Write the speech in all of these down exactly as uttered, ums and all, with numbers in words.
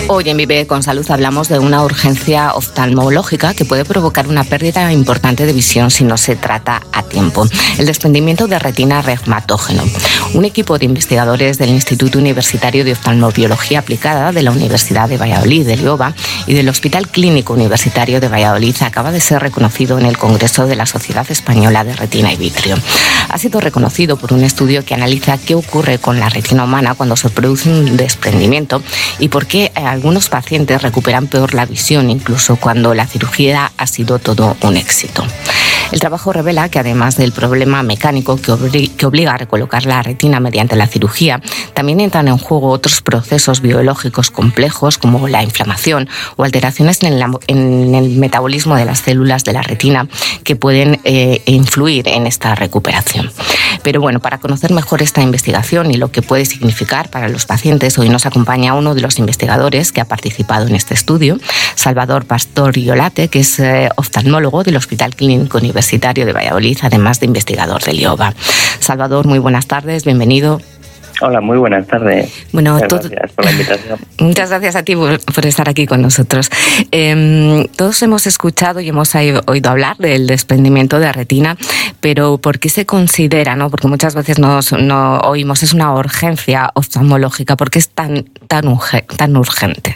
Hoy en Vive con Salud hablamos de una urgencia oftalmológica que puede provocar una pérdida importante de visión si no se trata a tiempo. El desprendimiento de retina reumatógeno. Un equipo de investigadores del Instituto Universitario de Oftalmobiología Aplicada de la Universidad de Valladolid, del I O B A, y del Hospital Clínico Universitario de Valladolid acaba de ser reconocido en el Congreso de la Sociedad Española de Retina y Vitrio. Ha sido reconocido por un estudio que analiza qué ocurre con la retina humana cuando se produce un desprendimiento y por qué algunos pacientes recuperan peor la visión, incluso cuando la cirugía ha sido todo un éxito. El trabajo revela que además del problema mecánico que, obli- que obliga a recolocar la retina mediante la cirugía, también entran en juego otros procesos biológicos complejos como la inflamación o alteraciones en, la, en el metabolismo de las células de la retina que pueden eh, influir en esta recuperación. Pero bueno, para conocer mejor esta investigación y lo que puede significar para los pacientes, hoy nos acompaña uno de los investigadores que ha participado en este estudio, Salvador Pastor Iolate, que es eh, oftalmólogo del Hospital Clínico Universitario de Valladolid, además de investigador del I O B A. Salvador, muy buenas tardes, bienvenido. Hola, muy buenas tardes. Bueno, muchas todo... gracias por la invitación. Muchas gracias a ti por, por estar aquí con nosotros. Eh, todos hemos escuchado y hemos oído hablar del desprendimiento de retina, pero ¿por qué se considera, no? Porque muchas veces nos no oímos, es una urgencia oftalmológica. ¿Por qué es tan, tan, urge, tan urgente?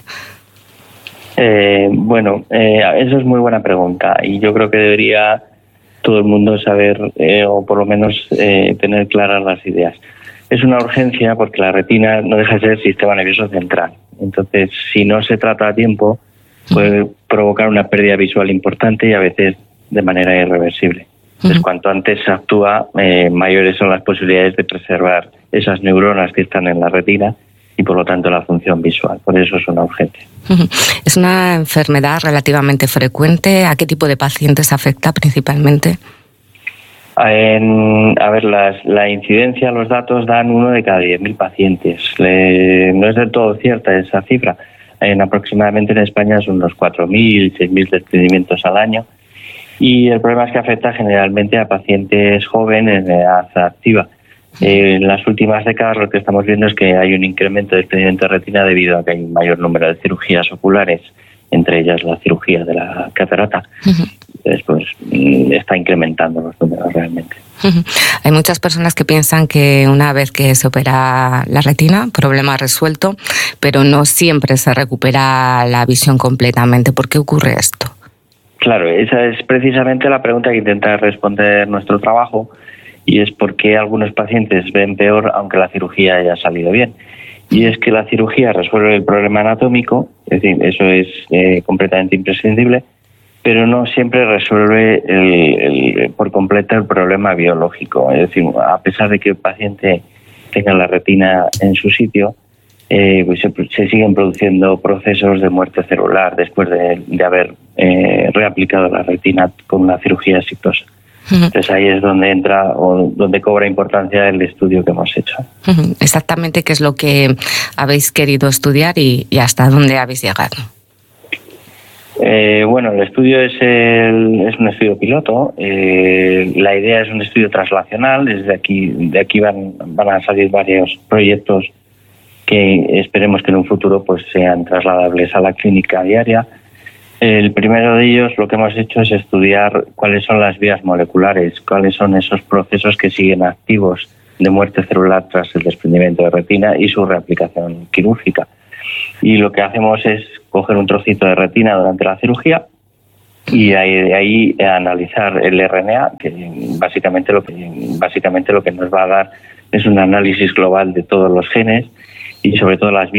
Eh, bueno, eh, eso es muy buena pregunta y yo creo que debería todo el mundo saber eh, o por lo menos eh, tener claras las ideas. Es una urgencia porque la retina no deja de ser el sistema nervioso central. Entonces, si no se trata a tiempo, puede provocar una pérdida visual importante y a veces de manera irreversible. Entonces, cuanto antes se actúa, eh, mayores son las posibilidades de preservar esas neuronas que están en la retina y, por lo tanto, la función visual. Por eso es una urgencia. ¿Es una enfermedad relativamente frecuente? ¿A qué tipo de pacientes afecta principalmente? En, a ver, las, la incidencia, los datos dan uno de cada diez mil pacientes. Le, no es del todo cierta esa cifra. En aproximadamente en España son unos cuatro mil, seis mil desprendimientos al año. Y el problema es que afecta generalmente a pacientes jóvenes de edad activa. Eh, en las últimas décadas lo que estamos viendo es que hay un incremento de desprendimiento de retina debido a que hay un mayor número de cirugías oculares, entre ellas la cirugía de la catarata. Uh-huh. Después está incrementando los números realmente. Uh-huh. Hay muchas personas que piensan que una vez que se opera la retina, problema resuelto, pero no siempre se recupera la visión completamente. ¿Por qué ocurre esto? Claro, esa es precisamente la pregunta que intenta responder nuestro trabajo y es por qué algunos pacientes ven peor aunque la cirugía haya salido bien. Y es que la cirugía resuelve el problema anatómico, es decir, eso es eh, completamente imprescindible, pero no siempre resuelve el, el, por completo el problema biológico. Es decir, a pesar de que el paciente tenga la retina en su sitio, eh, pues se, se siguen produciendo procesos de muerte celular después de, de haber eh, reaplicado la retina con una cirugía exitosa. Uh-huh. Entonces ahí es donde entra o donde cobra importancia el estudio que hemos hecho. Uh-huh. Exactamente qué es lo que habéis querido estudiar y, y hasta dónde habéis llegado. Eh, bueno, el estudio es, el, es un estudio piloto. Eh, la idea es un estudio translacional. Desde aquí, de aquí van, van a salir varios proyectos que esperemos que en un futuro pues sean trasladables a la clínica diaria. El primero de ellos, lo que hemos hecho es estudiar cuáles son las vías moleculares, cuáles son esos procesos que siguen activos de muerte celular tras el desprendimiento de retina y su reaplicación quirúrgica. Y lo que hacemos es coger un trocito de retina durante la cirugía y ahí, de ahí analizar el R N A, que básicamente lo que básicamente lo que nos va a dar es un análisis global de todos los genes y sobre todo las vías